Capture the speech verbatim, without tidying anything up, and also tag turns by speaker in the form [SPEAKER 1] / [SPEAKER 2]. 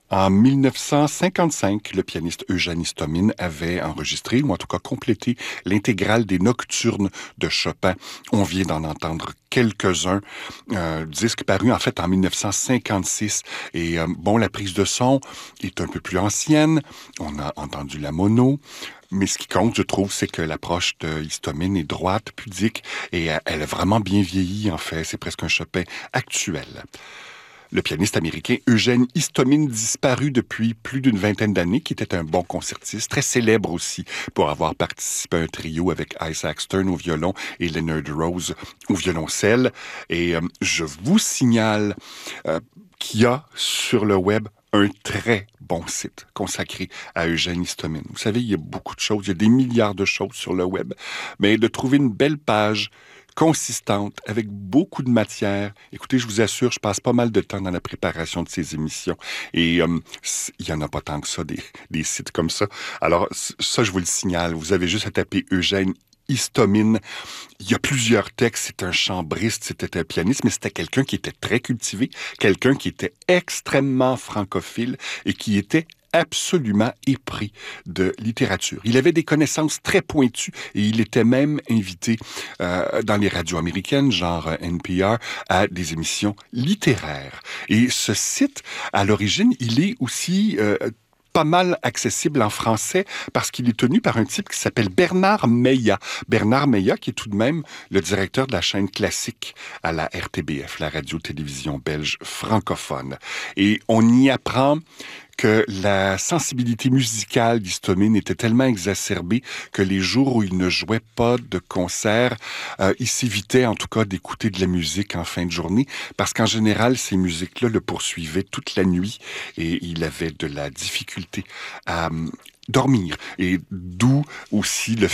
[SPEAKER 1] En mille neuf cent cinquante-cinq, le pianiste Eugène Istomin avait enregistré, ou en tout cas complété, l'intégrale des Nocturnes de Chopin. On vient d'en entendre quelques-uns. Un disque paru en fait en mille neuf cent cinquante-six. Et euh, bon, la prise de son est un peu plus ancienne. On a entendu la mono. Mais ce qui compte, je trouve, c'est que l'approche de Istomin est droite, pudique, et euh, elle a vraiment bien vieilli, en fait. C'est presque un Chopin actuel. Le pianiste américain Eugène Istomin, disparu depuis plus d'une vingtaine d'années, qui était un bon concertiste, très célèbre aussi pour avoir participé à un trio avec Isaac Stern au violon et Leonard Rose au violoncelle. Et euh, je vous signale euh, qu'il y a sur le web un très bon site consacré à Eugène Istomin. Vous savez, il y a beaucoup de choses, il y a des milliards de choses sur le web, mais de trouver une belle page consistante, avec beaucoup de matière. Écoutez, je vous assure, je passe pas mal de temps dans la préparation de ces émissions. Et euh, il y en a pas tant que ça, des, des sites comme ça. Alors, ça, je vous le signale. Vous avez juste à taper Eugène Istomin. Il y a plusieurs textes. C'est un chambriste, c'était un pianiste, mais c'était quelqu'un qui était très cultivé, quelqu'un qui était extrêmement francophile et qui était absolument épris de littérature. Il avait des connaissances très pointues et il était même invité euh, dans les radios américaines, genre N P R, à des émissions littéraires. Et ce site, à l'origine, il est aussi euh, pas mal accessible en français parce qu'il est tenu par un type qui s'appelle Bernard Meillat. Bernard Meillat, qui est tout de même le directeur de la chaîne classique à la R T B F, la radio-télévision belge francophone. Et on y apprend que la sensibilité musicale d'Istomin était tellement exacerbée que les jours où il ne jouait pas de concert, euh, il s'évitait en tout cas d'écouter de la musique en fin de journée, parce qu'en général, ces musiques-là le poursuivaient toute la nuit et il avait de la difficulté à euh, dormir. Et d'où aussi le